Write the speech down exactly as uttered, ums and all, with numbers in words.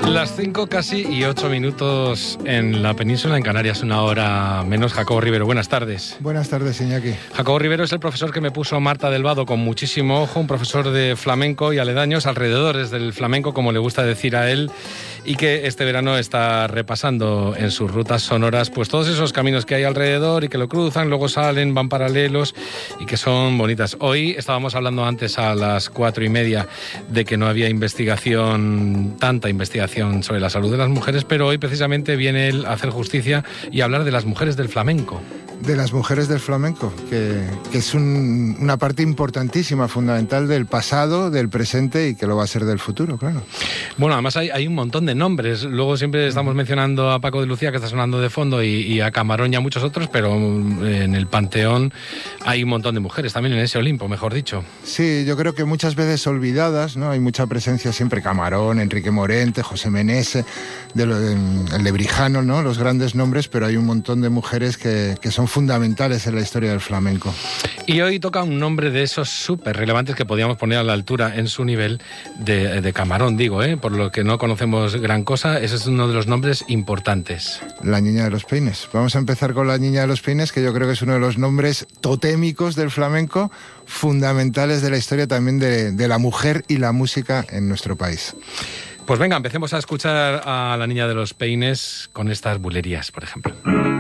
Las cinco casi y ocho minutos en la península, en Canarias, una hora menos. Jacobo Rivero, buenas tardes. Buenas tardes, Iñaki. Jacobo Rivero es el profesor que me puso Marta del Vado con muchísimo ojo, un profesor de flamenco y aledaños, alrededores del flamenco, como le gusta decir a él, y que este verano está repasando en sus rutas sonoras pues todos esos caminos que hay alrededor y que lo cruzan, luego salen, van paralelos y que son bonitas. Hoy estábamos hablando antes a las cuatro y media de que no había investigación, tanta investigación sobre la salud de las mujeres, pero hoy precisamente viene él a hacer justicia y a hablar de las mujeres del flamenco. De las mujeres del flamenco, que, que es un, una parte importantísima, fundamental del pasado, del presente y que lo va a ser del futuro, claro. Bueno, además hay, hay un montón de nombres. Luego siempre estamos mencionando a Paco de Lucía, que está sonando de fondo, y, y a Camarón y a muchos otros, pero en el panteón hay un montón de mujeres, también en ese Olimpo, mejor dicho. Sí, yo creo que muchas veces olvidadas, ¿no? Hay mucha presencia siempre, Camarón, Enrique Morente, José Menese, de lo, el Lebrijano, ¿no? Los grandes nombres, pero hay un montón de mujeres que, que son fundamentales en la historia del flamenco. Y hoy toca un nombre de esos súper relevantes que podíamos poner a la altura en su nivel de, de Camarón, digo, ¿eh? Por lo que no conocemos gran cosa, ese es uno de los nombres importantes. La Niña de los Peines. Vamos a empezar con la Niña de los Peines, que yo creo que es uno de los nombres totémicos del flamenco, fundamentales de la historia también de, de la mujer y la música en nuestro país. Pues venga, empecemos a escuchar a la Niña de los Peines con estas bulerías, por ejemplo.